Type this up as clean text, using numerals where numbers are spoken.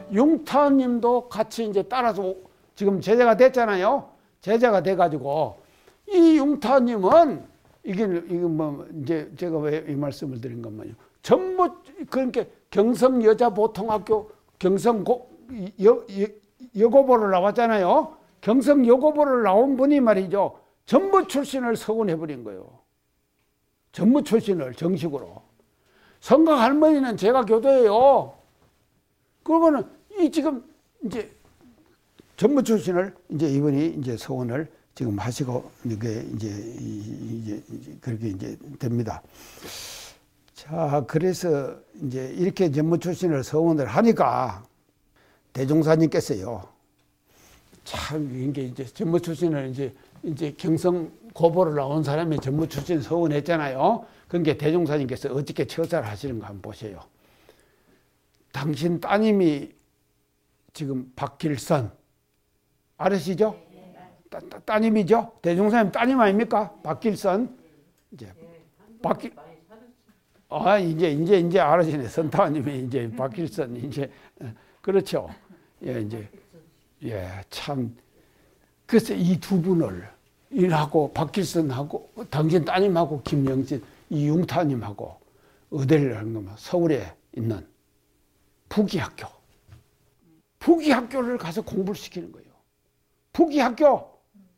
융타님도 같이 이제 따라서 지금 제자가 됐잖아요. 제자가 돼가지고 이 융타님은 이게 뭐 이제 제가 왜 이 말씀을 드린 것만요. 전부 그러니까 경성 여자보통학교 경성 여고보를 나왔잖아요. 경성 여고보를 나온 분이 말이죠. 전부 출신을 서원해버린 거예요. 전부 출신을 정식으로. 성각 할머니는 제가 교도예요. 그러고는 이 지금 이제 전부 출신을 이제 이분이 이제 서원을 지금 하시고 이게 이제 그렇게 이제 됩니다. 자, 그래서 이제 이렇게 전부 출신을 서원을 하니까 대종사님께서요. 참 이게 이제 전부 출신을 이제 경성 고보를 나온 사람이 전부 출신 서원했잖아요. 그러니까 대종사님께서 어떻게 처사를 하시는가 한번 보세요. 당신 따님이 지금 박길선 알으시죠? 따님이죠? 대종사님 따님 아닙니까? 박길선. 이제 이제 알으시네. 선타님이 이제 박길선 이제 그렇죠. 예, 이제 참 그래서 이 두 분을 일하고 박길선하고 당신 따님하고 김영진 이 융타님하고 의대를 하는 거면 서울에 있는 부기학교를 가서 공부를 시키는 거예요. 부기학교